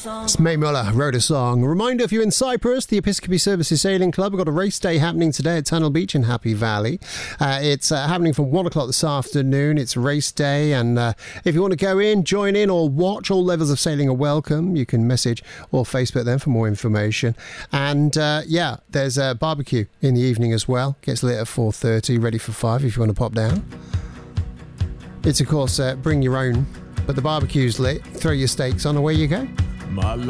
May Muller wrote a song. A reminder, if you're in Cyprus, the Episcopi Services Sailing Club have got a race day happening today at Tunnel Beach in Happy Valley. It's happening from 1 o'clock this afternoon. It's race day, and if you want to go in, join in or watch, all levels of sailing are welcome. You can message or Facebook them for more information. And yeah, there's a barbecue in the evening as well. Gets lit at 4:30, ready for 5 if you want to pop down. It's, of course, bring your own, but the barbecue's lit. Throw your steaks on, away you go. My